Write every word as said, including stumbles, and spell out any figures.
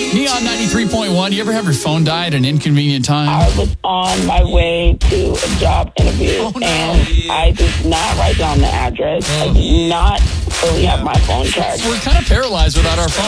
Neon ninety-three point one. You ever have your phone die at an inconvenient time? I was on my way to a job interview, Oh, no. and I did not write down the address. Oh. I did not fully have my phone charged. We're kind of paralyzed without our phone.